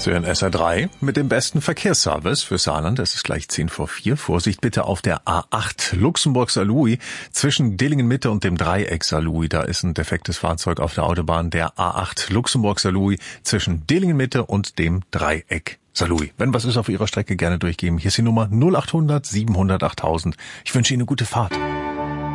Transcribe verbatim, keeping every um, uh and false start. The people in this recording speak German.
Sie hören S R drei mit dem besten Verkehrsservice für Saarland. Es ist gleich zehn vor vier. Vorsicht bitte auf der A acht Luxemburg-Saarlouis zwischen Dillingen-Mitte und dem Dreieck Saarlouis. Da ist ein defektes Fahrzeug auf der Autobahn der A acht Luxemburg-Saarlouis zwischen Dillingen-Mitte und dem Dreieck Saarlouis. Wenn was ist auf Ihrer Strecke, gerne durchgeben. Hier ist die Nummer null achthundert siebenhundert achttausend. Ich wünsche Ihnen eine gute Fahrt.